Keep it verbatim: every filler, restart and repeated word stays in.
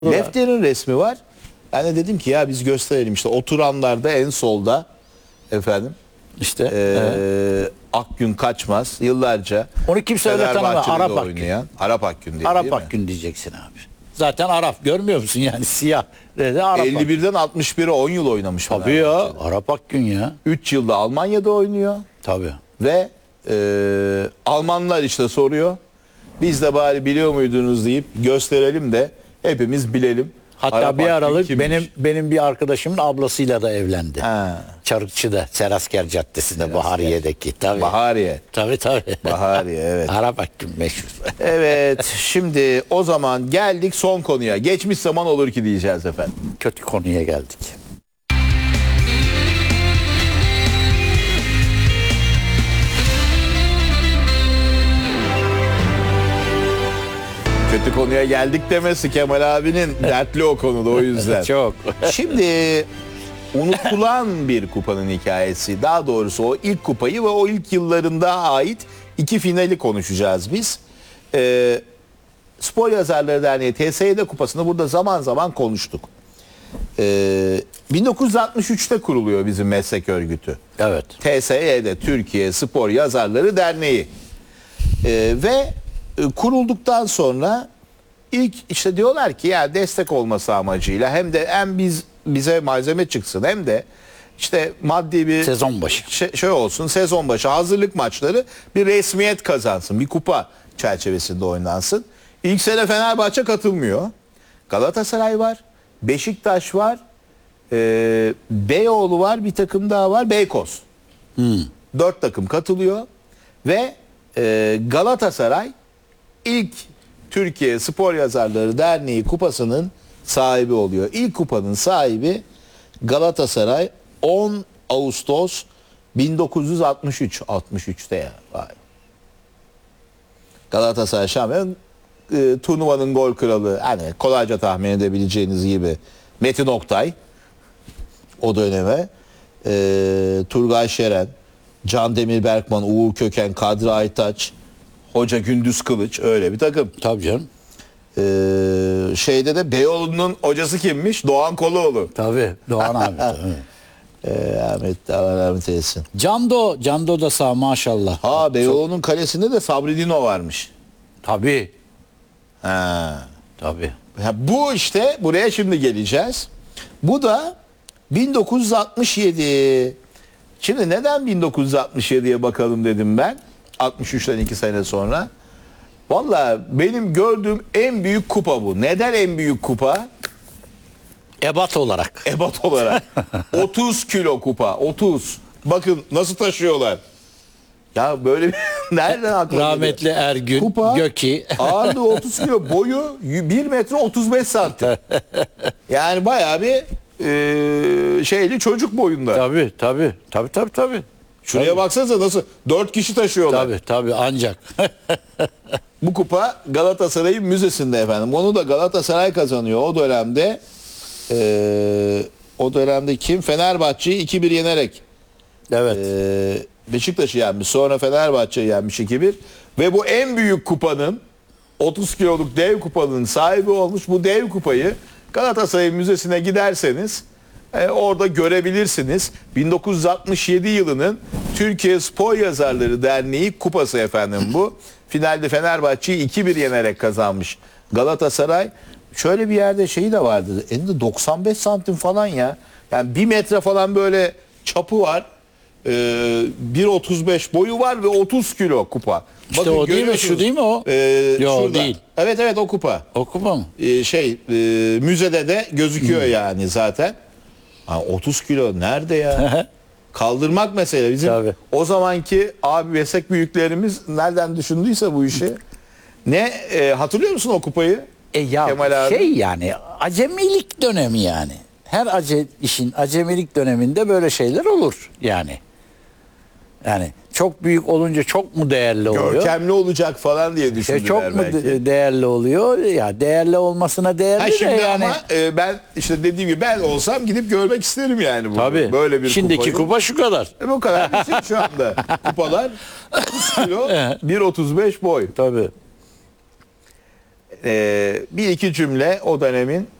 Lefter'in resmi var. Ben de dedim ki ya biz gösterelim işte oturanlarda en solda efendim İşte ee, evet. Akgün Kaçmaz yıllarca Onu kimse öyle tanımıyor. Arap Akgün. oynayan Arap Akgün diye, Arap değil mi? Akgün diyeceksin abi. Zaten Arap görmüyor musun yani siyah. Dedi Arap elli birden altmış bire on yıl oynamış. Tabii ya Arap Akgün ya. üç yılda Almanya'da oynuyor. Tabii. Ve e, Almanlar işte soruyor. Biz de bari biliyor muydunuz deyip gösterelim de hepimiz bilelim. Hatta Arap bir Akgün aralık kimmiş? benim benim bir arkadaşımın ablasıyla da evlendi. Ha. Çarıkçı'da, Serasker Caddesi'nde, Serasker. Bahariye'deki. Tabii. Bahariye. Tabii tabii. Bahariye, evet. Arap Akgün meşhur. Evet, şimdi o zaman geldik son konuya. Geçmiş zaman olur ki diyeceğiz efendim. Kötü konuya geldik. Kötü konuya geldik demesi Kemal abinin dertli o konuda, o yüzden. Çok. Şimdi unutulan bir kupanın hikayesi, daha doğrusu o ilk kupayı ve o ilk yıllarında ait iki finali konuşacağız biz. Ee, Spor Yazarları Derneği T S Y D kupasını burada zaman zaman konuştuk. Ee, bin dokuz yüz altmış üçte kuruluyor bizim meslek örgütü. Evet. T S Y D Türkiye Spor Yazarları Derneği. Ee, ve e, kurulduktan sonra ilk işte diyorlar ki ya destek olması amacıyla hem de hem biz bize malzeme çıksın hem de işte maddi bir Sezon başı. şey, şey olsun, sezon başı hazırlık maçları bir resmiyet kazansın, bir kupa çerçevesinde oynansın. İlk sene Fenerbahçe katılmıyor. Galatasaray var, Beşiktaş var, e, Beyoğlu var, bir takım daha var, Beykoz. Hmm. Dört takım katılıyor ve e, Galatasaray ilk Türkiye Spor Yazarları Derneği kupasının sahibi oluyor. İlk kupanın sahibi Galatasaray on Ağustos bin dokuz yüz altmış üç. altmış üçte ya. Vay. Galatasaray şampiyon, e, turnuvanın gol kralı, hani kolayca tahmin edebileceğiniz gibi Metin Oktay o döneme, e, Turgay Şeren, Can Demir Berkman, Uğur Köken, Kadri Aytaç, Hoca Gündüz Kılıç, öyle bir takım. Tabii canım. Ee, şeyde de Beyoğlu'nun hocası kimmiş? Doğan Koluoğlu. Tabii. Doğan abi. Tabii. Ee, Ahmet Allah rahmet eylesin. Cando, Cando da sağ maşallah. Ha, Beyoğlu'nun kalesinde de Sabri Dino varmış. Tabii. Ha. Tabii. Ha, bu işte buraya şimdi geleceğiz. Bu da bin dokuz yüz altmış yedi. Şimdi neden bin dokuz yüz altmış yediye bakalım dedim ben. altmış üçten iki sene sonra. Vallahi benim gördüğüm en büyük kupa bu. Neden en büyük kupa? Ebat olarak. Ebat olarak. otuz kilo kupa. otuz. Bakın nasıl taşıyorlar. Ya böyle bir nereden aklına Rahmetli geliyor? Ergün, Kupa, Göki. ağırlığı otuz kilo, boyu bir metre otuz beş santim. Yani bayağı bir e, şeyli çocuk boyunda. Tabii tabii. Tabii tabii tabii. Şuraya tabii. baksanıza nasıl dört kişi taşıyorlar. Tabii tabii ancak. Bu kupa Galatasaray'ın müzesinde efendim. Onu da Galatasaray kazanıyor o dönemde. E, o dönemde kim? Fenerbahçe'yi iki bir yenerek. Evet. E, Beşiktaş'ı yenmiş. Sonra Fenerbahçe'yi yenmiş iki bir. Ve bu en büyük kupanın, otuz kiloluk dev kupanın sahibi olmuş. Bu dev kupayı Galatasaray Müzesi'ne giderseniz e, orada görebilirsiniz. bin dokuz yüz altmış yedi yılının Türkiye Spor Yazarları Derneği kupası efendim bu. Finalde Fenerbahçe'yi iki bir yenerek kazanmış Galatasaray. Şöyle bir yerde şeyi de vardı. Elinde doksan beş santim falan ya. Yani bir metre falan böyle çapı var. Ee, bir otuz beş boyu var ve otuz kilo kupa. İşte o değil mi? Şu değil mi o? Ee, Yok şurada. değil. Evet evet o kupa. Okuma mı? Ee, şey e, müzede de gözüküyor Hmm. yani zaten. Ha, otuz kilo nerede ya? Kaldırmak mesele. Bizim Tabii. o zamanki abi meslek büyüklerimiz nereden düşündüyse bu işi. Ne e, hatırlıyor musun o kupayı? E ya Kemal abi. şey yani acemilik dönemi yani. Her ace, işin acemilik döneminde böyle şeyler olur yani. Yani çok büyük olunca çok mu değerli oluyor? Görkemli olacak falan diye E düşündüler çok mu belki. de- değerli oluyor? Ya değerli olmasına değerli Ha de şimdi yani. ama e, ben işte dediğim gibi ben olsam gidip görmek isterim yani bu. Tabii. Böyle bir Şimdiki kupayı. kupa şu kadar. E, bu kadar bir şey şu anda. Kupalar otuz kilo, bir otuz beş boy. Tabii. e, bir iki cümle o dönemin